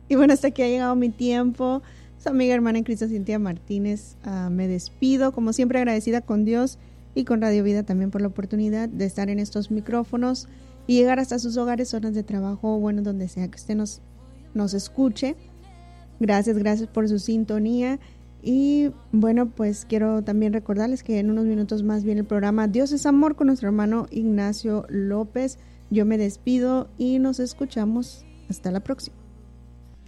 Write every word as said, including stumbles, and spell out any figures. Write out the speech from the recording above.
Y bueno, hasta aquí ha llegado mi tiempo. Su amiga hermana en Cristo, Cintia Martínez. Uh, me despido, como siempre agradecida con Dios y con Radio Vida también por la oportunidad de estar en estos micrófonos y llegar hasta sus hogares, zonas de trabajo, bueno, donde sea que usted nos, nos escuche. Gracias, gracias por su sintonía. Y bueno, pues quiero también recordarles que en unos minutos más viene el programa Dios es Amor con nuestro hermano Ignacio López. Yo me despido y nos escuchamos hasta la próxima.